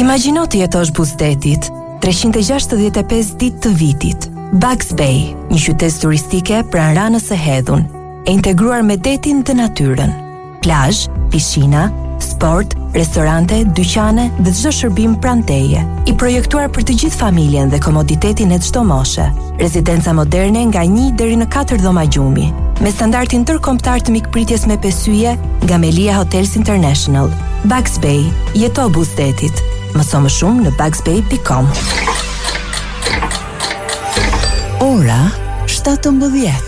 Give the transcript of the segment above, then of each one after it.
Imagjino të jetosh buzëdetit, 365 ditë të vitit. Bugs Bay, një qytet turistike pranë Ranës së Hedhun, e integruar me detin dhe natyrën. Plazh, pishina, sport, restorante, dyqane dhe çdo shërbim pranë teje. I projektuar për të gjithë familjen dhe komoditetin e çdo moshe. Rezidenca moderne nga 1 deri në 4 dhoma gjumi, me standardin ndërkombëtar të mikpritjes me pesyje nga Melia Hotels International. Bugs Bay, jeto buzëdetit. Mëso më shumë në bugsbay.com. Ora 17.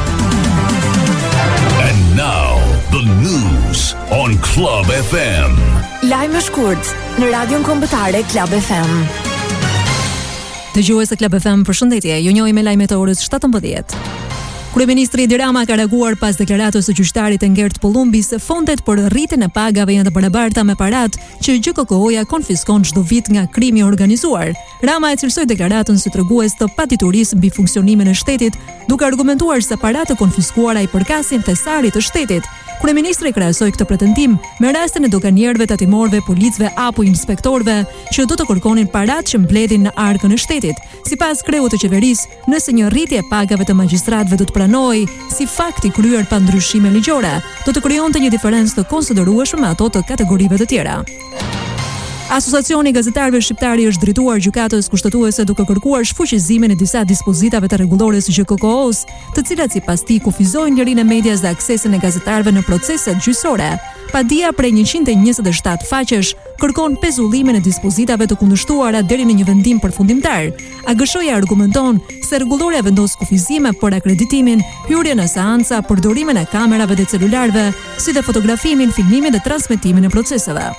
And now the news on Club FM. Lajme shkurt në radion kombëtare Club FM. Dëgjues e Club FM, përshëndetje. Ju njohim me lajmet e orës 17. Kryeministri Edi Rama ka reaguar pas deklaratës së gjyqtarit Engert Pollumbi se fondet për rritjen e pagave janë të barabarta me paratë që GKK-ja konfiskon çdo vit nga krimi i organizuar. Rama e cilësoi deklaratën si tregues të paditurisë mbi funksionimin e shtetit, duke argumentuar se paratë konfiskuara i përkasin thesarit të shtetit. Kryeministri krahasoi këtë pretendim me rastin e doganierëve, tatimorëve, policëve apo inspektorëve që do të kërkonin paratë që mbledhin në arkën e shtetit. Sipas kreut të qeverisë, nëse një rritje e pagave të magjistratëve do të pranohej si fakt i kryer pa ndryshime ligjore, do të krijonte një diferencë të konsiderueshme me ato të kategorive të tjera. Asociacioni i gazetarëve shqiptar është drejtuar gjykatës kushtetuese duke kërkuar shfuqizimin e disa dispozitave të rregullores së GKK-s, të cilat sipas tij kufizojnë lirinë e medias dhe aksesin e gazetarëve në proceset gjyqësore. Padia prej 127 faqesh kërkon pezullimin e dispozitave të kundërshtuara deri në një vendim përfundimtar. AGSH-ja argumenton se rregulloria vendos kufizime për akreditimin, hyrjen në seanca, përdorimin e kamerave dhe celularëve, si dhe fotografimin, filmimin dhe transmetimin e proceseve.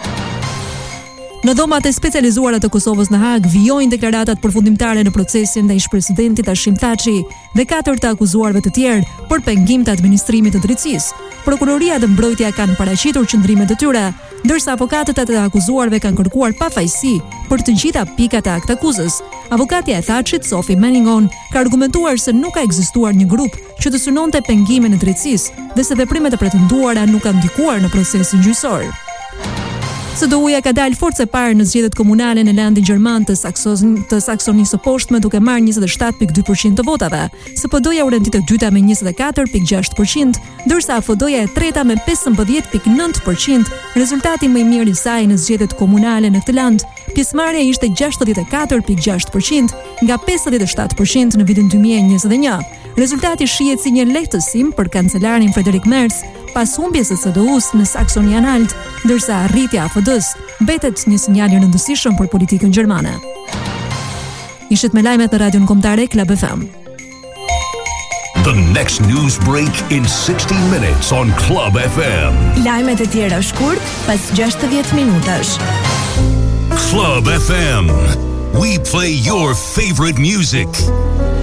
Në dhomat e specializuara të Kosovës në Hag vijojnë deklaratat përfundimtare në procesin ndaj ish-presidentit Hashim Thaçi dhe 4 të akuzuarve të tjerë për pengim të administrimit të drejtësisë. Prokuroria dhe mbrojtja kanë paraqitur qëndrimet e tyre, ndërsa avokatët e të akuzuarve kanë kërkuar pafajësi për të gjitha pikat e aktakuzës. Avokatja e Thaçit, Sofi Meningon, ka argumentuar se nuk ka ekzistuar një grup që të synonte pengimin e drejtësisë dhe se veprimet e pretenduara nuk kanë ndikuar në procesin gjyqësor. CDU-ja ka dalë forcë e parë në zgjedhjet komunale në Landin Gjerman të Saksonisë së Poshtme duke marrë 27.2% të votave. SPD-ja u rendit e dyta me 24.6%, ndërsa AFD-ja e treta me 15.9%, rezultati më i mirë i saj në zgjedhjet komunale në këtë land. Pjesëmarrja ishte 64.6% nga 57% në vitin 2021. Rezultati shihet si një lehtësim për kancelarin Frederik Merz pas humbjes së CDU-s në Saksoni-Anhalt, ndërsa arritja e AFD-s mbetet një sinjal i rëndësishëm për politikën gjermane. Ishit me lajmet në radion kombëtare Club FM. The next news break in 60 minutes on Club FM. Lajmet e tjera shkurt pas 60 minutash. Club FM. We play your favorite music.